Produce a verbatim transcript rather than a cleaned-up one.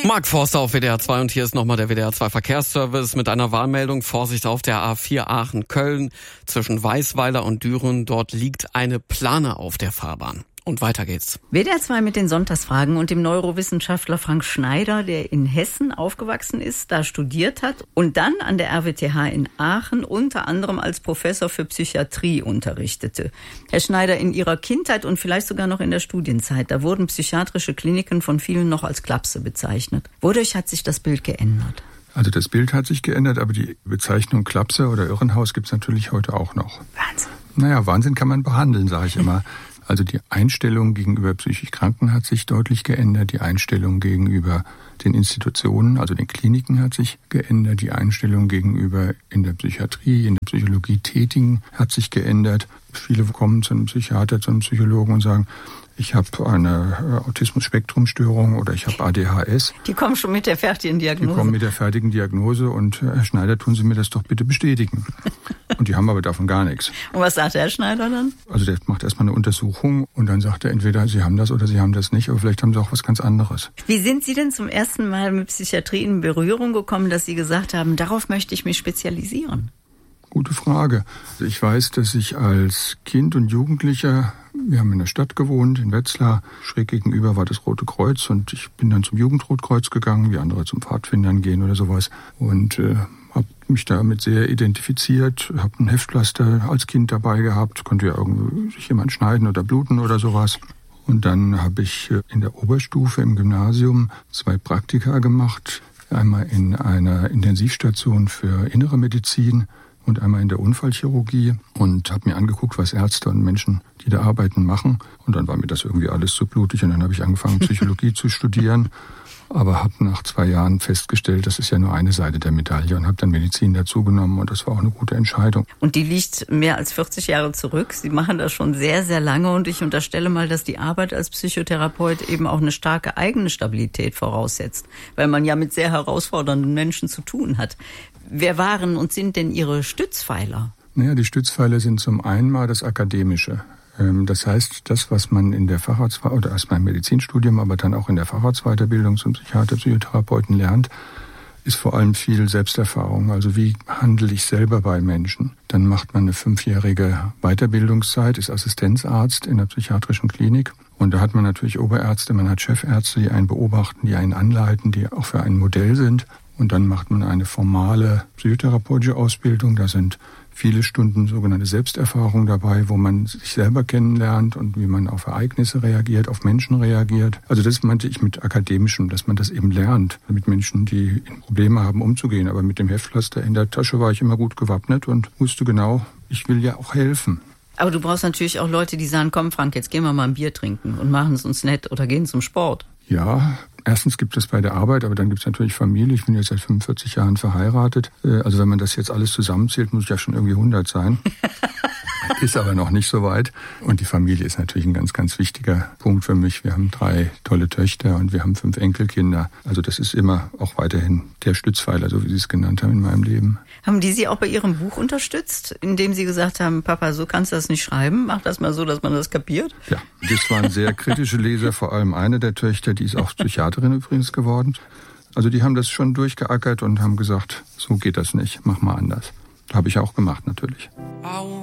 Marc Forster auf W D R zwei und hier ist nochmal der W D R zwei Verkehrsservice mit einer Warnmeldung. Vorsicht auf der A vier Aachen-Köln zwischen Weißweiler und Düren. Dort liegt eine Plane auf der Fahrbahn. Und weiter geht's. W D R zwei mit den Sonntagsfragen und dem Neurowissenschaftler Frank Schneider, der in Hessen aufgewachsen ist, da studiert hat und dann an der R W T H in Aachen unter anderem als Professor für Psychiatrie unterrichtete. Herr Schneider, in Ihrer Kindheit und vielleicht sogar noch in der Studienzeit, da wurden psychiatrische Kliniken von vielen noch als Klapse bezeichnet. Wodurch hat sich das Bild geändert? Also das Bild hat sich geändert, aber die Bezeichnung Klapse oder Irrenhaus gibt's natürlich heute auch noch. Wahnsinn. Naja, Wahnsinn kann man behandeln, sage ich immer. Also die Einstellung gegenüber psychisch Kranken hat sich deutlich geändert. Die Einstellung gegenüber den Institutionen, also den Kliniken, hat sich geändert. Die Einstellung gegenüber in der Psychiatrie, in der Psychologie Tätigen hat sich geändert. Viele kommen zu einem Psychiater, zu einem Psychologen und sagen, ich habe eine Autismus-Spektrum-Störung oder ich habe A D H S. Die kommen schon mit der fertigen Diagnose. Die kommen mit der fertigen Diagnose und Herr Schneider, tun Sie mir das doch bitte bestätigen. Und die haben aber davon gar nichts. Und was sagt der Herr Schneider dann? Also der macht erstmal eine Untersuchung und dann sagt er entweder, Sie haben das oder Sie haben das nicht, aber vielleicht haben Sie auch was ganz anderes. Wie sind Sie denn zum ersten Mal mit Psychiatrie in Berührung gekommen, dass Sie gesagt haben, darauf möchte ich mich spezialisieren? Gute Frage. Ich weiß, dass ich als Kind und Jugendlicher, wir haben in der Stadt gewohnt, in Wetzlar, schräg gegenüber war das Rote Kreuz und ich bin dann zum Jugendrotkreuz gegangen, wie andere zum Pfadfindern gehen oder sowas und äh, habe mich damit sehr identifiziert, habe ein Heftpflaster als Kind dabei gehabt, konnte ja irgendwie sich jemand schneiden oder bluten oder sowas. Und dann habe ich in der Oberstufe im Gymnasium zwei Praktika gemacht, einmal in einer Intensivstation für Innere Medizin und einmal in der Unfallchirurgie und habe mir angeguckt, was Ärzte und Menschen, die da arbeiten, machen. Und dann war mir das irgendwie alles zu blutig und dann habe ich angefangen, Psychologie zu studieren, aber habe nach zwei Jahren festgestellt, das ist ja nur eine Seite der Medaille und habe dann Medizin dazugenommen und das war auch eine gute Entscheidung. Und die liegt mehr als vierzig Jahre zurück. Sie machen das schon sehr, sehr lange und ich unterstelle mal, dass die Arbeit als Psychotherapeut eben auch eine starke eigene Stabilität voraussetzt, weil man ja mit sehr herausfordernden Menschen zu tun hat. Wer waren und sind denn Ihre Stützpfeiler? Naja, die Stützpfeiler sind zum einen mal das Akademische. Das heißt, das, was man in der Facharzt- oder erstmal im Medizinstudium, aber dann auch in der Facharztweiterbildung zum Psychiater, Psychotherapeuten lernt, ist vor allem viel Selbsterfahrung. Also wie handle ich selber bei Menschen? Dann macht man eine fünfjährige Weiterbildungszeit, ist Assistenzarzt in der psychiatrischen Klinik. Und da hat man natürlich Oberärzte, man hat Chefärzte, die einen beobachten, die einen anleiten, die auch für ein Modell sind. Und dann macht man eine formale psychotherapeutische Ausbildung. Da sind viele Stunden sogenannte Selbsterfahrung dabei, wo man sich selber kennenlernt und wie man auf Ereignisse reagiert, auf Menschen reagiert. Also das meinte ich mit Akademischem, dass man das eben lernt, mit Menschen, die Probleme haben, umzugehen. Aber mit dem Heftpflaster in der Tasche war ich immer gut gewappnet und wusste genau, ich will ja auch helfen. Aber du brauchst natürlich auch Leute, die sagen, komm Frank, jetzt gehen wir mal ein Bier trinken und machen es uns nett oder gehen zum Sport. Ja, erstens gibt es bei der Arbeit, aber dann gibt es natürlich Familie. Ich bin jetzt seit fünfundvierzig Jahren verheiratet. Also wenn man das jetzt alles zusammenzählt, muss ich ja schon irgendwie hundert sein. Ist aber noch nicht so weit. Und die Familie ist natürlich ein ganz, ganz wichtiger Punkt für mich. Wir haben drei tolle Töchter und wir haben fünf Enkelkinder. Also das ist immer auch weiterhin der Stützpfeiler, so wie Sie es genannt haben in meinem Leben. Haben die Sie auch bei Ihrem Buch unterstützt, indem Sie gesagt haben, Papa, so kannst du das nicht schreiben, mach das mal so, dass man das kapiert? Ja, das waren sehr kritische Leser, vor allem eine der Töchter, die ist auch Psychiaterin übrigens geworden. Also die haben das schon durchgeackert und haben gesagt, so geht das nicht, mach mal anders. Habe ich auch gemacht natürlich.